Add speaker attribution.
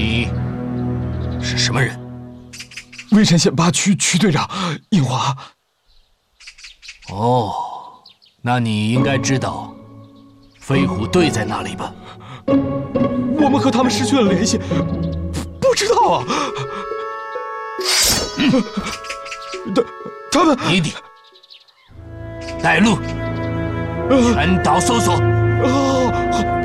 Speaker 1: 你是什么人？
Speaker 2: 蔚山县8区区队长印华。
Speaker 1: 哦，那你应该知道飞虎队在哪里吧？
Speaker 2: 我们和他们失去了联系，不知道啊。他们
Speaker 1: 你得带路，全岛搜索。
Speaker 2: 好。